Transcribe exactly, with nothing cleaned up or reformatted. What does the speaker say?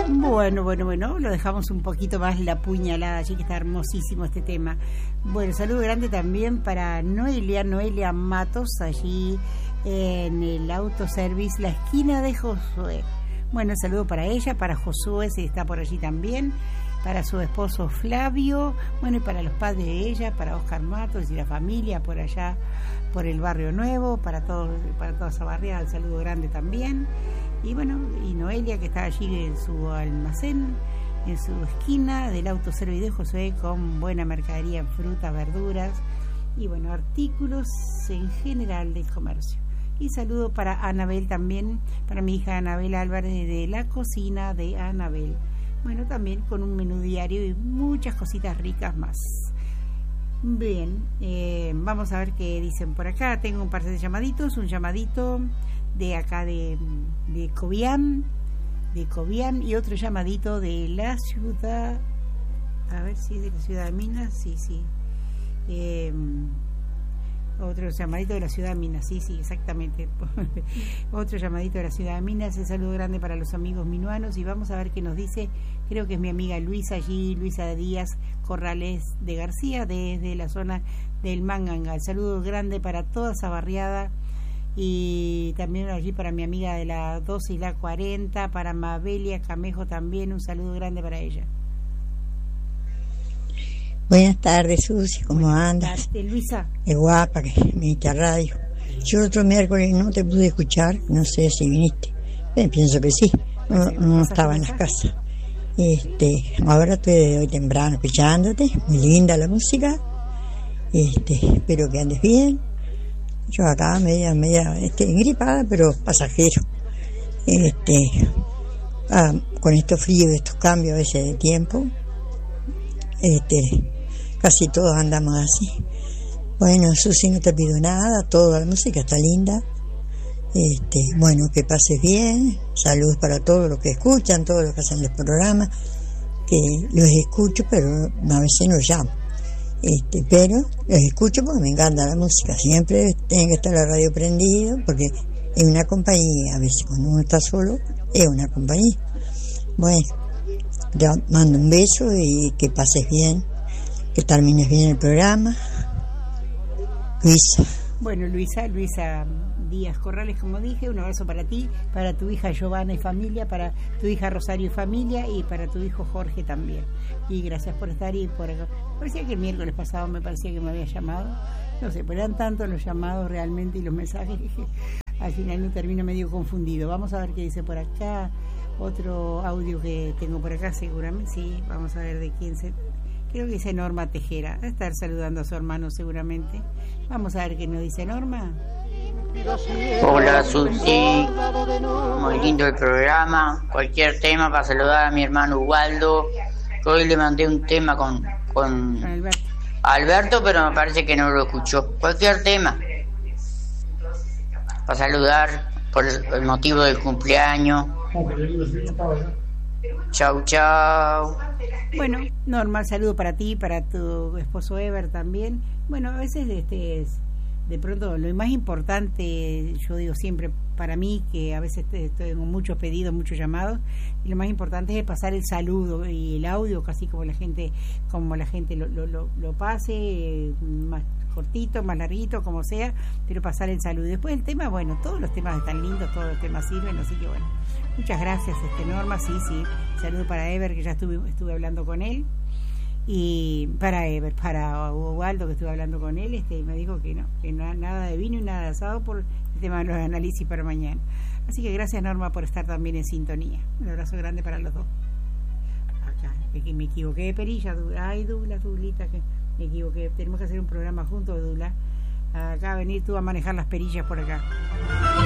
Bueno, bueno, bueno, lo dejamos un poquito más la puñalada, allí que está hermosísimo este tema. Bueno, saludo grande también para Noelia, Noelia Matos, allí en el autoservice, la esquina de Josué. Bueno, saludo para ella, para Josué, si está por allí también, para su esposo Flavio, bueno, y para los padres de ella, para Oscar Matos y la familia por allá, por el Barrio Nuevo, para todos, para toda esa barriada, el saludo grande también. Y bueno, y Noelia, que está allí en su almacén, en su esquina del autoservice de Josué, con buena mercadería en frutas, verduras y bueno, artículos en general del comercio. Y saludo para Anabel también, para mi hija Anabel Álvarez, de la cocina de Anabel. Bueno, también con un menú diario y muchas cositas ricas más. Bien, eh, vamos a ver qué dicen por acá. Tengo un par de llamaditos, un llamadito de acá de, de Cobián, de Cobián, y otro llamadito de la ciudad, a ver si es de la ciudad de Minas, sí, sí, eh, otro llamadito de la ciudad de Minas, sí, sí, exactamente, otro llamadito de la ciudad de Minas. Un saludo grande para los amigos minuanos, y vamos a ver qué nos dice, creo que es mi amiga Luisa allí, Luisa Díaz Corrales de García, desde la zona del Manganga. El saludo grande para toda esa barriada. Y también allí para mi amiga de la doce y la cuarenta, para Mabelia Camejo también, un saludo grande para ella. Buenas tardes, Susi, ¿cómo Buenas andas? tardes, Luisa. Qué guapa que viniste a radio. Yo otro miércoles no te pude escuchar, no sé si viniste. Eh, pienso que sí, no, no estaba en las casas. Este, ahora estoy de hoy temprano escuchándote, muy linda la música. Este, espero que andes bien. Yo acá media, media, este, gripada, pero pasajero. Este, ah, con estos fríos, estos cambios a veces de tiempo, este, casi todos andamos así. Bueno, Susi, no te pido nada, toda la música está linda. Este, bueno, que pases bien, saludos para todos los que escuchan, todos los que hacen el programa, que los escucho, pero a veces no llamo. Este, pero los escucho porque me encanta la música, siempre tiene que estar la radio prendida porque es una compañía, a veces cuando uno está solo es una compañía. Bueno, te mando un beso y que pases bien, que termines bien el programa. Luisa. Bueno, Luisa, Luisa Díaz Corrales, como dije, un abrazo para ti, para tu hija Giovanna y familia, para tu hija Rosario y familia, y para tu hijo Jorge también. Y gracias por estar y por... Parecía que el miércoles pasado me parecía que me había llamado, no sé, pero eran tantos los llamados realmente y los mensajes que al final no termino medio confundido. Vamos a ver qué dice por acá, otro audio que tengo por acá seguramente, sí, vamos a ver de quién se... Creo que dice Norma Tejera, va a estar saludando a su hermano seguramente. Vamos a ver qué nos dice Norma. Hola Susi, muy lindo el programa. Cualquier tema para saludar a mi hermano Ubaldo, que hoy le mandé un tema con, con Alberto. Alberto, pero me parece que no lo escuchó. Cualquier tema para saludar por el motivo del cumpleaños. Chau, chau. Bueno, Norma, saludo para ti, para tu esposo Ever también. Bueno, a veces este es, de pronto lo más importante, yo digo siempre para mí, que a veces tengo muchos pedidos, muchos llamados, y lo más importante es pasar el saludo y el audio, casi como la gente, como la gente lo, lo, lo, lo pase, más cortito, más larguito, como sea, pero pasar el saludo. Y después el tema, bueno, todos los temas están lindos, todos los temas sirven, así que bueno, muchas gracias, este Norma, sí, sí, saludo para Ever, que ya estuve, estuve hablando con él, y para Ever, para Ubaldo, que estuve hablando con él, este me dijo que no, que no, nada de vino y nada de asado por el tema de los análisis para mañana. Así que gracias, Norma, por estar también en sintonía. Un abrazo grande para los dos. Acá, que me equivoqué de perilla, ay, Dula, Dulita, que me equivoqué, tenemos que hacer un programa juntos, Dula. Acá venir tú a manejar las perillas por acá.